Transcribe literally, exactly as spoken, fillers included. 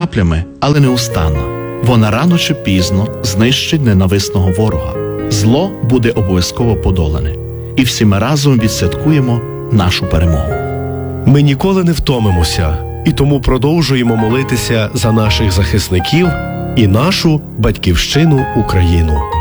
краплями, але неустанно. Вона рано чи пізно знищить ненависного ворога. Зло буде обов'язково подолане. І всі ми разом відсвяткуємо нашу перемогу. Ми ніколи не втомимося, і тому продовжуємо молитися за наших захисників і нашу батьківщину Україну.